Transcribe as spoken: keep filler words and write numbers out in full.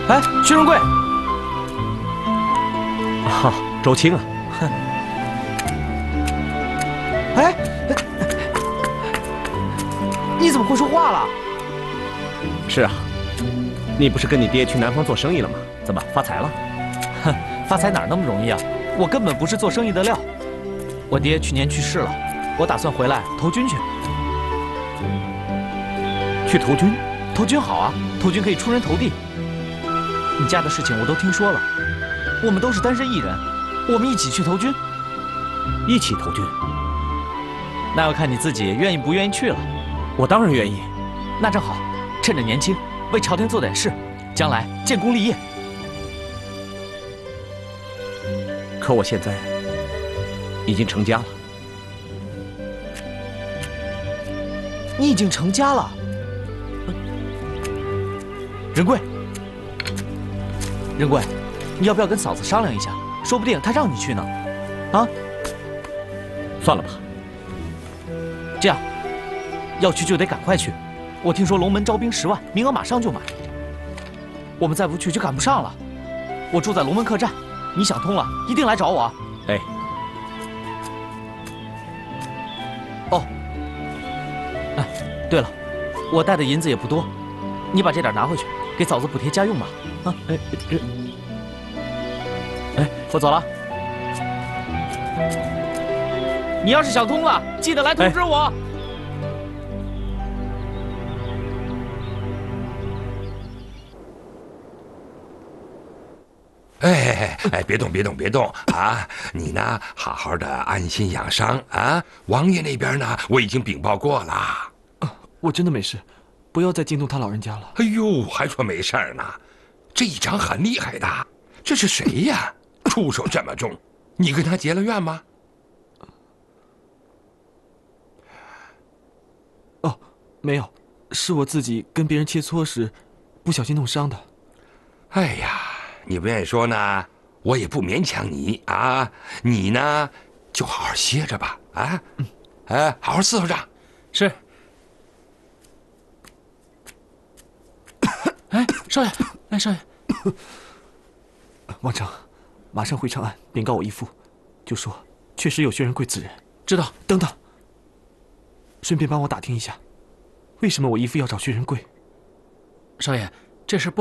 哎，薛仁贵， 哈、啊，周青啊， 哼，哎，你怎么会说话了？ 是啊，你不是跟你爹去南方做生意了吗？怎么发财了？ 哼，发财哪那么容易啊？我根本不是做生意的料。我爹去年去世了，我打算回来投军去。 去投军？ 投军好啊，投军可以出人头地。你家的事情我都听说了，我们都是单身一人，我们一起去投军。 一起投军？ 那要看你自己愿意不愿意去了。 我当然愿意。 那正好，趁着年轻，为朝廷做点事，将来建功立业。 可我现在已经成家了。 你已经成家了？仁贵，仁贵，你要不要跟嫂子商量一下？说不定她让你去呢。啊？ 算了吧。 这样，要去就得赶快去。我听说龙门招兵十万，名额马上就满。我们再不去就赶不上了。我住在龙门客栈，你想通了一定来找我。 哎。 哦。哎，对了，我带的银子也不多，你把这点拿回去，给嫂子补贴家用吧。啊，哎，这，哎，我走了。你要是想通了，记得来通知我。 哎哎哎！别动，别动，别动啊！你呢，好好的安心养伤啊。王爷那边呢，我已经禀报过了。 啊，我真的没事，不要再惊动他老人家了。 哎呦，还说没事呢？这一掌很厉害的，这是谁呀？出手这么重，你跟他结了怨吗？ 哦，没有，是我自己跟别人切磋时，不小心弄伤的。 哎呀，你不愿意说呢，我也不勉强你啊。你呢，就好好歇着吧。啊，嗯，哎，好好伺候着。 是。哎，少爷，哎，少爷， 王成，马上回长安禀告我义父，就说确实有薛仁贵此人。 知道。 等等，顺便帮我打听一下，为什么我义父要找薛仁贵？ 少爷，这事不